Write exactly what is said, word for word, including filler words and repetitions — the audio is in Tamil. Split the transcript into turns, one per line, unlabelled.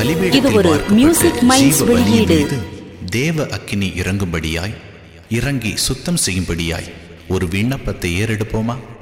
பலிபீடத்தில் வார்க்கப்பட்ட ஜீவ பலியின் மீது தேவ அக்கினி இறங்கும்படியாய் இறங்கி சுத்தம் செய்யும்படியாய் ஒரு விண்ணப்பத்தை ஏறெடுப்போமா?